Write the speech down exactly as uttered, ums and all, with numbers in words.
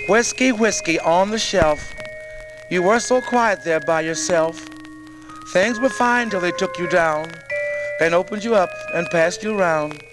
Whiskey, whiskey on the shelf. You were so quiet there by yourself. Things were fine till they took you down, then opened you up and passed you round.